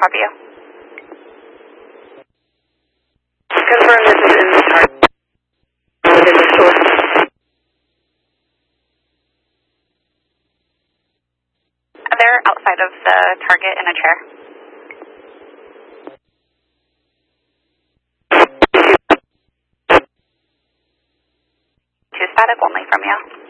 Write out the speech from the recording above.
copy you. Confirm this is in the target within the store. They're outside of the target in a chair. Two static only from you.